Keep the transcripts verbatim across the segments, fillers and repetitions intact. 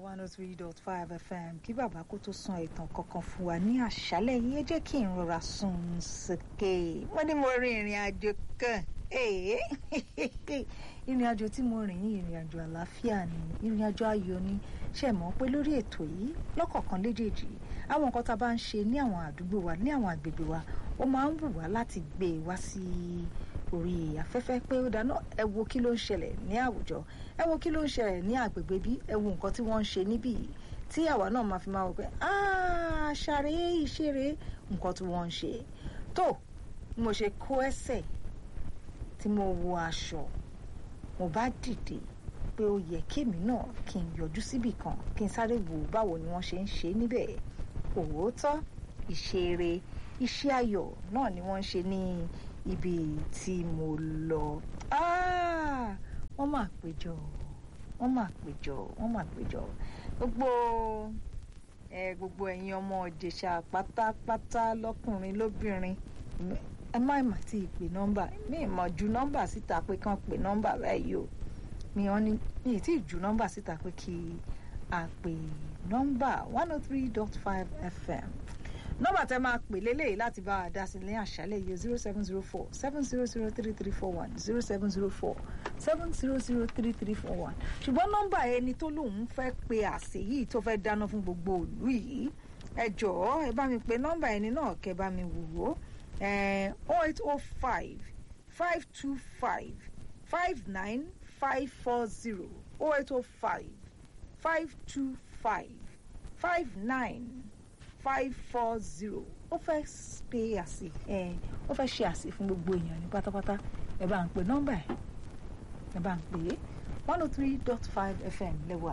one oh three dot five F M kí bàbá kó tó sọ ìtàn kankan fún wa ní àṣálẹ́ yìí ẹ jẹ́ kí n rọra sùn sókè. Wọ́n ní mo rin ìrìn àjò kan ìrìn àjò tí mo rìn yìí ìrìn àjò àlàáfíà ni ìrìn àjò ayọ̀ ni ṣe mọ̀ pé lórí ètò yìí lọ́kọ̀ọ̀kan léjèèjì àwọn nǹkan tá a bá ń ṣe ní àwọn àdúgbò wa ní àwọn àgbègbè wa ó máa ń wù wá láti gbé e wá sí orí afẹ́fẹ́ pé ó dáná ẹ wo kí ló ń ṣẹlẹ̀ ní àwùjọ ẹ wo kí ló ń ṣẹlẹ̀ ní àgbègbè bí ẹ wo nǹkan tí wọ́n ń ṣe níbí tí àwa náà máa fi máa wò pé àṣàrè ìṣeré nǹkan tí wọ́n ń ṣe tó mo ṣe kó ẹsẹ̀ tí mo wọ aṣọ mo bá dìde pé ó yẹ kémi náà kí n yọjú síbì kan kí n sáré wò báwo ni wọ́n ṣe ń ṣe níbẹ̀ òótọ́ ìṣeré iṣẹ́ ayọ̀ náà ni wọ́n ń ṣe ní ibi tí mo lọ wọ́n máa péjọ wọ́n máa péjọ wọ́n máa péjọ gbogbo ẹ gbogbo ẹ̀yin ọmọ Ìjẹ̀ṣà pátápátá lọ́kùnrin lóbìnrin ẹ má mà tí ì pè nọ́mbà mi ì mọ̀ ju nọ́mbà síta pé kàn pè nọ́mbà báyìí o mi ò ní mi ì tí ì ju nọ́mbà síta pé kí a pè nọ́mbà one oh three dot five F M nọ́mbà tẹ́ máa pè lélẹ́yìí láti bá a dá sí ní àṣálẹ́ yìí zero seven zero four seven zero zero three three four one zero seven zero four seven zero zero three three four one ṣùgbọ́n nọ́mbà ẹni tó lóun fẹ́ pe àsè yìí tó fẹ́ dáná fún gbogbo ìlú yìí ẹ jọ̀ọ́ ẹ bá mi pe nọ́mbà ẹni náà kẹ́ bá mi wò ó oh eight oh five five two five five nine five four zero oh eight oh five five two five five nine five four zero ó fẹ́ pe àsè ẹ ó fẹ́ ṣe àsè fún gbogbo èèyàn ní pátápátá ẹ bá ń pe nọ́mbà ẹ ẹ bá ń pè é one oh three dot five F M lẹ́wà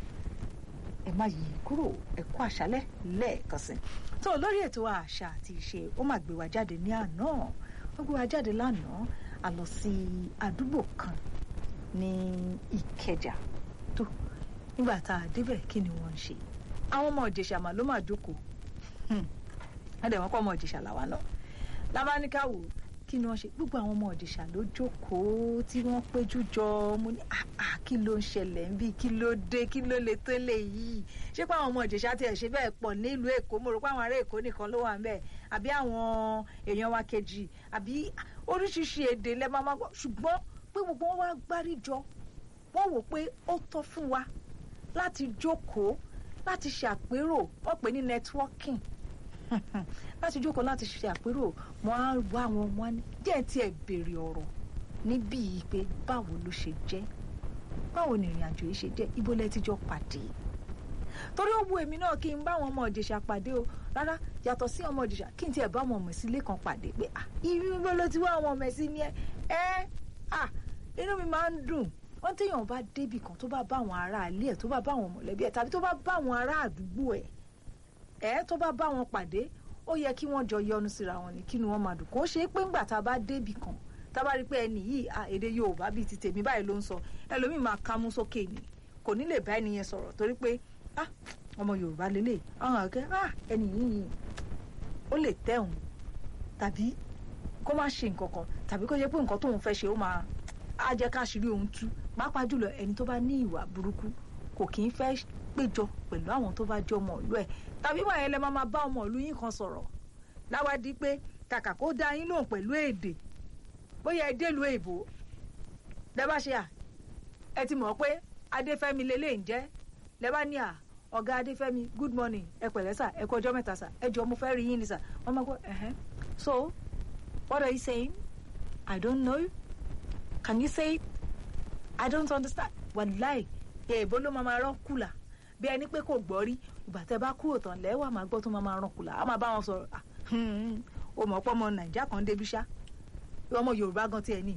ẹ má yí kúrò ẹ kú àṣálẹ́ lẹ́ẹ̀kan sí tó lórí ètò àṣà àti ìṣe ó máa gbé wa jáde ní àná ó gbé wa jáde lánàá a lọ sí àdúgbò kan ní Ìkẹjà tó nígbà tá a débẹ̀ kí ni wọ́n ń ṣe àwọn ọmọ Ìjẹ̀ṣà mà ló máa jókòó ẹ̀dẹ̀ kọ́ ọmọ Ìjẹ̀ṣà làwa náà lábáníkàwò kí ni wọ́n ṣe gbogbo àwọn ọmọ Ìjẹ̀ṣà ló jókòó tí wọ́n péjú jọ mo ní àà kí ló ń ṣẹlẹ̀ ń bí kí ló dé kí ló lè tó lè yìí ṣé pé àwọn ọmọ Ìjẹ̀ṣà tiẹ̀ ṣe bẹ́ẹ̀ pọ̀ nílùú Èkó mo rò pé àwọn ará Èkó nìkan ló wà ń bẹ̀ àbí àwọn èèyàn wa kejì àbí oríṣiríṣi èdè lẹ́ máa máa gbọ́ ṣùgbọ́n pé gbogbo wọn wá gbárí jọ wọ́n wò pé ó tọ́ fún wa láti jókòó láti ṣe àpérò wọ́n pè ní networking láti jókòó láti ṣe àpérò wọn á wá wọn wọn ní díẹ̀ tí ẹ béèrè ọ̀rọ̀ níbí yìí pé báwo ló ṣe jẹ́ báwo ni ìrìn àjò yìí ṣe jẹ́ ibo lẹ ti jọ pàdé torí ó wu èmi náà kí n bá àwọn ọmọ Ìjẹ̀ṣà pàdé o rárá yàtọ̀ sí ọmọ Ìjẹ̀ṣà kí n tiẹ̀ bá àwọn ọmọ ìsílẹ̀ kan pàdé pé ah ibi ló ti wá àwọn ọmọ ẹ̀sìn ni ẹ ẹ ah inú mi máa ń dùn wọ́n téèyàn bá débì kan tó bá bá àwọn ará ilé ẹ̀ tó bá bá àwọn mọ̀lẹ́bí ẹ̀ tàbí tó bá bá àwọn ará àdúgbò ẹ̀ ẹ̀ tó bá bá wọn pàdé ó yẹ kí wọ́n jọ yọnu síra wọn ní kí ni wọ́n máa dùn kó ṣe é pé ńgbà tá a bá débì kan tá a bá rí pé ẹni yìí èdè Yorùbá bíi ti tèmi báyìí ló ń sọ ẹlòmíì máa ká mú sókè ni kò ní lè bá ẹni yẹn sọ̀rọ̀ torí pé ah ọmọ Yorùbá lélẹ̀ àwọn àgbẹ̀ ah ẹni yìí ó lè tẹ̀hún tàbí kó má ṣe nǹkan kan tàbí kó ṣe pé nǹkan tóun fẹ́ ṣe ó máa á jẹ́ ká ṣírí ohun tú pàápàá jùlọ ẹni tó bá ní ìwà burúkú kò kì í fẹ́ péjọ pẹ̀lú àwọn tó bá jẹ́ ọmọ ìlú ẹ̀ tàbí wà yẹn lẹ máa bá ọmọ ìlú yín kan sọ̀rọ̀ láwádìí pé kàkà kó dá yín lóhùn pẹ̀lú èdè bóyá ẹ délùú èbó lẹ́bá ṣe à ẹ ti mọ̀ pé Adéfẹ́mi lélẹ̀ ń jẹ́ lẹ́bá ní à ọ̀gá Adéfẹ́mi good morning ẹ pẹ̀lẹ́ sà ẹ kú ọjọ́ mẹ́ta sà ẹ jọ mo fẹ́ rí yín ni sà wọ́n máa gbọ́ ẹ̀hẹ́n so what are you saying? I don't know. Can you say it? I don't understand. Wàláì èèbó ló máa máa rán kùlà bí ẹni pé kò gbọ́ rí ìgbà tẹ́ bá kúrò tán lẹ́wà máa gbọ́ tó máa máa rán kùlà á máa bá wọn sọ̀rọ̀ ó mọ̀ pọ́ ọmọ Nàìjíríà kan débi ṣá ọmọ Yorùbá gan tiẹ̀ ní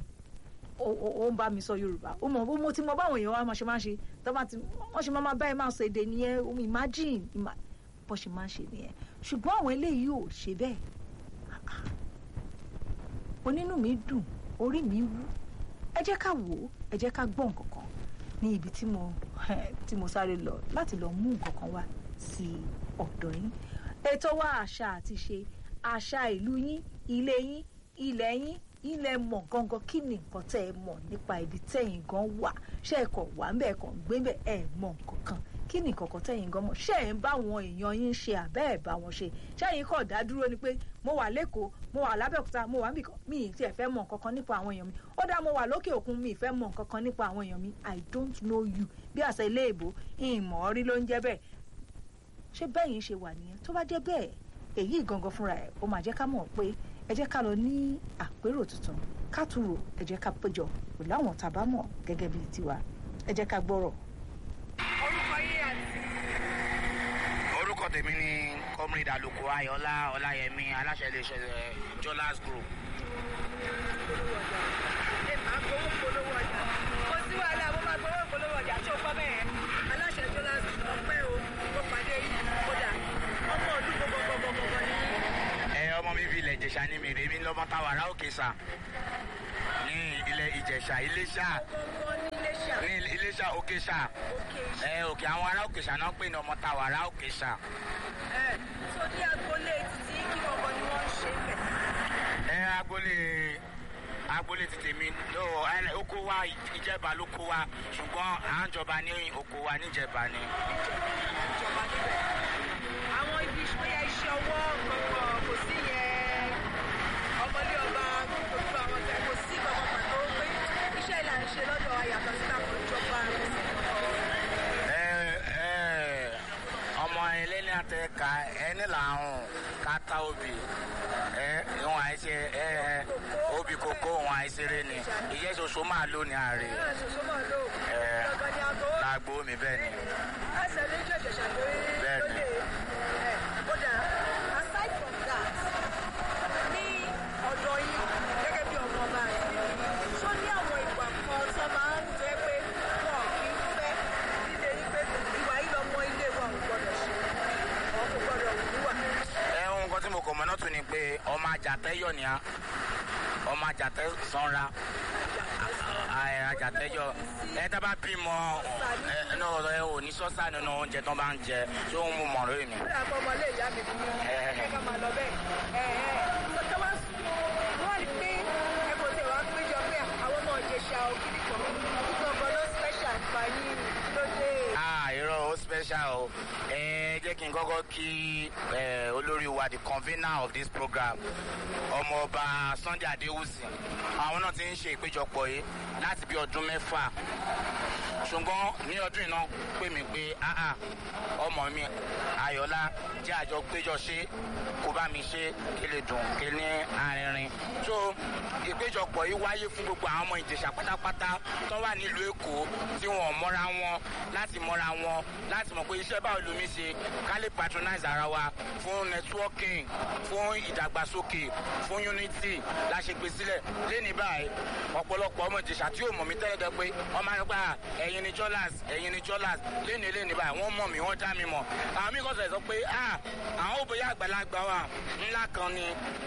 ó ń bá mi sọ Yorùbá ó mọ̀ mo ti mọ báwọn èèyàn wa máa ṣe máa ṣe wọ́n ṣe máa máa bá ẹ máa sọ èdè nìyẹn imagine bó ṣe máa ṣe nìyẹn ṣùgbọ́n àwọn eléyìí ò ṣe bẹ́ẹ̀ onínú mi dùn orí mi wú ẹ jẹ́ ká wò ó ẹ jẹ́ ká gbọ́ nǹkan kan ní ibi tí mo tí mo sáré lọ láti lọ mú nǹkan kan wá sí ọ̀dọ̀ yín ètò wa àṣà àti ṣe àṣà ìlú yín ilé yín ilẹ̀ yín ilẹ̀ mọ̀ gangan kí ni nǹkan tẹ́ ẹ mọ̀ nípa ibi tẹ́yìn gan wà ṣé ẹ kọ̀ wà ń bẹ̀ ẹ kọ̀ ń gbé bẹ̀ ẹ mọ̀ nǹkan kan kí ni kọ̀kọ́ tẹ̀yìn gan mọ̀ ṣé ẹ̀ ń bá àwọn èèyàn yín ṣe àbẹ́ ẹ̀ bá wọn ṣe ṣé ẹ̀yin kọ̀ dá dúró ni pé mo wà lẹ́kọ̀ọ́ mo wà lábẹ́òkúta mo wà níbìkan mi ì tiẹ̀ fẹ́ mọ̀ nǹkan kan nípa àwọn èèyàn mi ó dá mo wà lókè òkun mi ì fẹ́ mọ̀ nǹkan kan nípa àwọn èèyàn mi I don't know you bí àṣà ilé ìbò ìmọ̀ rí ló ń jẹ́ bẹ́ẹ̀ ṣé bẹ́yìn ṣe wà nìyẹn tó bá jẹ́ bẹ́ẹ̀ èyí gangan fúnra ẹ̀ ó máa jẹ́ ká mọ̀ pé ẹ jẹ́ ká lọ ní àpérò tuntun ká tún rò ẹ jẹ́ ká péjọ pẹ̀lú àwọn tá a bá mọ̀ gẹ́gẹ́ bíi tiwa ẹ jẹ́ ká gbọ́rọ̀. orúkọ yìí àti. orúkọ tèmi ni comrade Àlùkò Ayọ̀ọ́lá Ọláyẹmí aláṣẹ iléeṣẹ́ Jolas Group. ẹ máa gbowó polówó ọjà kò sí wàhálà mo máa gbowó polówó ọjà tó kọ́ bẹ́ẹ̀ aláṣẹ Jolas ọpẹ́ o mo pàdé yìí kódà ọmọ ọdún gbogbogbogbogbò ni. ẹ ọmọ mi fi ilẹ̀ Ìjẹ̀ṣà ní mèrè mi lọ́mọ Tàwàrà Òkèṣà ní ilẹ̀ Ìjẹ̀ṣà Iléṣà ní Iléṣà Òkèṣà ẹ òkè àwọn ará Òkèṣà náà pè ní ọmọ Tàwàrà Òkèṣà. ẹ tó ní agboolé títí kí ọkọ ni wọ́n ń ṣe bẹ̀. ẹ agboolé agboolé ti tèmi ló oko wa Ìjẹ̀bà ló kó wa ṣùgbọ́n à ń jọba ní oko wa níjẹ̀bà ni. ìjọba níbẹ̀ àwọn ibi ìṣòyà iṣẹ́ ọwọ́ kankan kò sí yẹn ọmọlé ọba gbogbo àwọn ọ̀gá kò sí kankan pàtó pé iṣẹ́ ìlà ń ṣe lọ́dọ̀ ayàtọ̀ sí àwọn ìjọba rẹ̀ sí ọmọ ẹlẹ́ni àtẹ̀ka ẹni làwọn kata obì ẹ ìwọn àìsè ẹ ẹ obì kókó ìwọn àìsèré ni ìyẹ́ ṣoṣo máa lò ní àárẹ̀ ẹ lágbo mi bẹ́ẹ̀ ni bẹ́ẹ̀ ni. aside from that ní ọ̀dọ̀ yìí gẹ́gẹ́ bí ọmọ ọba àti tó ní àwọn ìwà kan tó máa ń jẹ́ pé wọn kì í fẹ́ nílé ní pé ìwà yìí lọ́mọ ilé wa ò gbọ́dọ̀ ṣe ọ̀ kò gbọ́dọ̀ wúwà. ẹ ohun kan tí mo kọ̀ mọ́ náà tún ni pé ọmọ àjàtẹ́ yọ̀ ni á ọmọ àjàtẹ́ sanra àjàtẹ́jọ́ ẹ tá bá bímọ ẹ náà ẹ ò ní sọ́sà nínú oúnjẹ tó bá ń jẹ tó ń mú mọ̀rọ̀ mi. ó yà kó ọmọlé ìyá mi bí ẹ ká máa lọ bẹ́ẹ̀ ẹ ẹ tó wá wọ́n rí pé ẹ kò tẹ̀ wá péjọ pé àwọn ọmọ Ìjẹ̀ṣà òkìrì kan nígbà ọkọ ló special nípa yín lóde. ah irọ́ ó special o ẹ jẹ́ kí n kọ́kọ́ kí olórí wa the convener of this program ọmọọba Sunday Adéwùsì àwọn náà ti ń ṣe ìpéjọpọ̀ yìí láti bí ọdún mẹ́fà ṣùgbọ́n ní ọdún iná pè mí pé áà ọmọ mi Ayọ̀ọ́lá jẹ́ àjọ péjọ ṣe kó bá mi ṣe kí lè dùn kí ní arìnrìn so ìpéjọpọ̀ yìí wáyé fún gbogbo àwọn ọmọ Ìjẹ̀ṣà pátápátá tó wà nílùú Èkó tí wọ́n mọ́ra wọn láti mọ́ra wọn láti mọ̀ pé iṣẹ́ báwo lómi ṣe ká lè patronize ara wa fún networking fún ìdàgbàsókè fún unity la ṣe gbé sílẹ̀ lẹ́ni báyìí ọ̀pọ̀lọpọ̀ ọmọ Ìjẹ̀ṣà tí yóò mọ̀ mí tẹ́lẹ̀ tẹ́ pé wọ́n máa ń gbà ẹ̀yin ni Jolas ẹ̀yin ni Jolas lẹ́ni lẹ́ni báyìí wọ́n mọ̀ mí wọ́n dá mi mọ̀ àwọn mí kọ́ sọ pé ah àwọn ò bóyá àgbàlagbà wa ńlá kan ni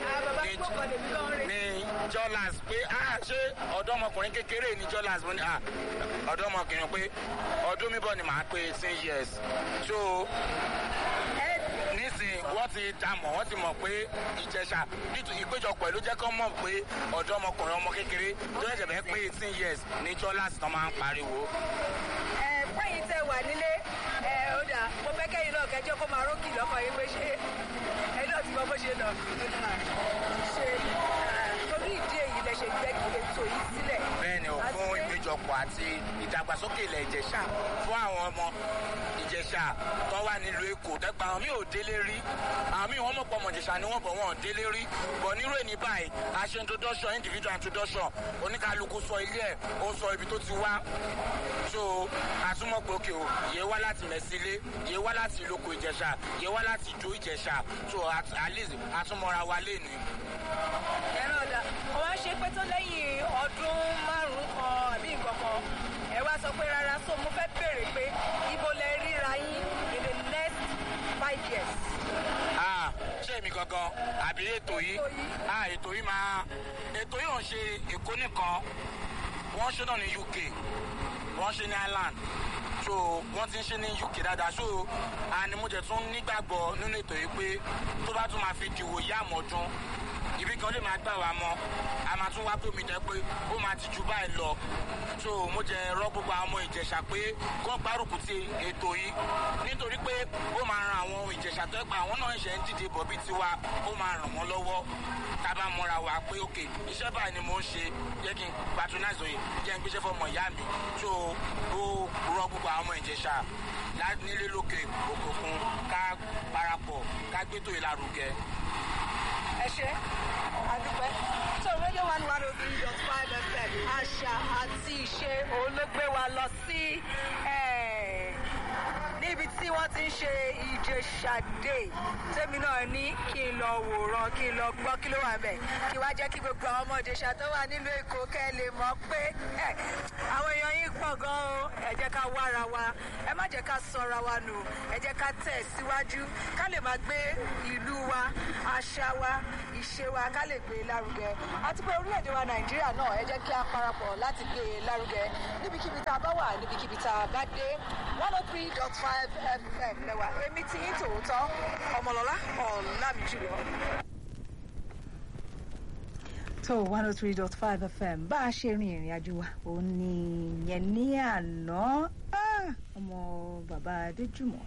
ni Jolas pé ah ṣé ọ̀dọ́mọkùnrin kékeré ni Jolas mo ní ah ọ̀dọ́mọkùnrin pé ọdún mi bọ̀ ni màá pé eighteen years so nísìnyí wọ́n ti dá mọ̀ wọ́n ti mọ̀ pé Ìjẹ̀ṣà nítorí ìpéjọpọ̀ ló jẹ́ kó mọ̀ pé ọ̀dọ́mọkùnrin ọmọ kékeré tó yẹ jẹ̀bẹ́ pé eighteen years ní Jolas tán máa ń pariwo. ẹ pẹ́yìn tẹ wà nílé ẹ ó dà mo fẹ́ kẹ́yìn náà kẹjọ́ kó máa rókì lọ́kọ̀ yín pé ṣé ẹ̀yin náà ti mọ bó ṣe lọ ṣe torí ìdí èyí lẹ ṣe gbẹ́ kí ètò yìí sílẹ̀. bẹ́ẹ̀ni o fún ìpéjọpọ̀ àti ìdàgbàsókè ilẹ̀ Ìjẹ̀ṣà fún àwọn ọmọ Ìjẹ̀ṣà tó wà nílùú Èkó dẹ́gbà àwọn mi ò délé rí àwọn mi wọ́n mọ̀ pọ̀ ọmọ Ìjẹ̀ṣà ni wọ́n bọ̀ wọ́n délé rí bọ̀ nírò èní báyìí a ṣe introduction individual introduction oníkálukú sọ ilé ẹ̀ ó sọ ibi tó ti wá so àtúmọ̀ pé òkè o yẹ wá láti Mẹ̀sílé yẹ wá láti ìlókò Ìjẹ̀ṣà yẹ wá láti ìjó Ìjẹ̀ṣà so at least àtúmọ̀ra wa lé ní. ẹ̀rọ ọ̀dà mo wá ṣe pé tó lẹ́yìn ọdún márùn-ún kan àbí nǹkan kan ẹ wá sọ pé rárá so mo fẹ́ bèrè pé ibo lẹ ríra yín in the next five years. ah ṣé èmi gangan àbí ètò yìí ah ètò yìí máa ètò yìí ò ń ṣe Èkó nìkan wọ́n ṣe náà ní U K wọ́n ṣe ní Ireland so wọ́n ti ń ṣe ní U K dáadáa so àní mo jẹ̀ tún nígbàgbọ́ nínú ètò yìí pé tó bá tún máa fi dìwò yá àmọ́dún ibi kan lè máa gbà wá mọ́ a máa tún wá bómi jẹ́ pé ó máa ti ju báyìí lọ so mo jẹ rọ gbogbo àwọn ọmọ Ìjẹ̀ṣà pé kó gbárùkù ti ètò yìí nítorí pé ó máa ran àwọn Ìjẹ̀ṣà tó ẹgbà àwọn náà ṣe ń dìde bọ̀ bí tiwa ó máa ràn wọ́n lọ́wọ́ tá a bá mọ́ra wa pé ok iṣẹ́ báyìí ni mo ń ṣe jẹ́ kí n patronize òye jẹ́ n gbéṣẹ́ fọmọ ìyá mi so ó rọ gbogbo àwọn ọmọ Ìjẹ̀ṣà nílé lókè òkùnkùn ká parapọ̀ ká gbétò ìlarugẹ. ẹ ṣe àdúpẹ́ tó rédíò one one oh three dot five F M àṣà àti ìṣe òun ló gbé wa lọ sí níbi tí wọ́n ti ń ṣe Ìjẹ̀ṣà Day tèmi náà ní kí n lọ wòran kí n lọ gbọ́ kí ló wà bẹ̀ kí wá jẹ́ kí gbogbo àwọn ọmọ Ìjẹ̀ṣà tó wà nílùú Èkó kẹ́ lè mọ̀ pé àwọn èèyàn yìí pọ̀ gan-an o ẹ jẹ́ ká wára wa ẹ má jẹ́ ká sọra wa nù ẹ jẹ́ ká tẹ̀ síwájú ká lè máa gbé ìlú wa àṣà wa ìṣe wa ká lè gbé lárugẹ àti pé orílẹ̀-èdè wa Nàìjíríà náà ẹ jẹ́ kí a parapọ̀ láti gbé lárugẹ níbikíbi tá a bá wà níbikíbi tá a bá dé one oh three dot five F M lẹ́wà èmi tí yín tòótọ́ Ọmọlọ́lá Ọlámìjùlọ. tó one oh three dot five F M bá a ṣe rin ìrìn àjò wa òun ni yẹn ní àná ọmọ bàbá Adéjùmọ̀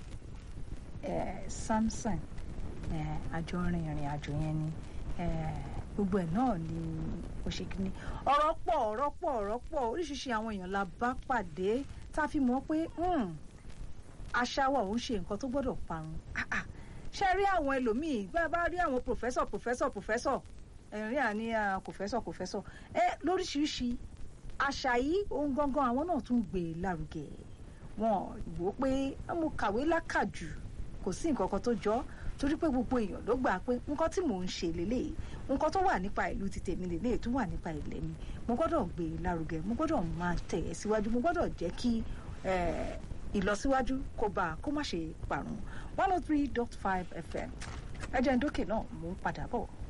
Samson àjọ rin ìrìn àjò yẹn ni gbogbo ẹ̀ náà ni ó ṣe kíní ọ̀rọ̀ pọ̀ ọ̀rọ̀ pọ̀ ọ̀rọ̀ pọ̀ oríṣiríṣi àwọn èèyàn la bá pàdé tá a fi mọ̀ pé àṣà wa òun ṣe nǹkan tó gbọ́dọ̀ parun ṣe rí àwọn ẹlòmíì bá bá rí àwọn pòfẹ́sọ̀ pòfẹ́sọ̀ pòfẹ́sọ̀ ẹ̀rín àní pòfẹ́sọ̀ pòfẹ́sọ̀ ẹ lóríṣiríṣi àṣà yìí ohun gangan àwọn náà tún gbé e lárugẹ wọn wò ó pé mo kàwé lákàjù kò sí nǹkan kan tó jọ torí pé gbogbo èèyàn ló gbà pé nǹkan tí mò ń ṣe lélẹ̀ nǹkan tó wà nípa ìlú ti tèmi lélẹ̀ tó wà nípa ilẹ̀ mi mo gbọ́dọ̀ gbé e lárugẹ mo gbọ́dọ̀ máa tẹ̀ ẹ́ síwájú mo gbọ́dọ̀ jẹ́ kí ìlọsíwájú kó bá kó má ṣe parun one oh three dot five F M ẹjẹ ń dókè náà mò ń padà bọ̀.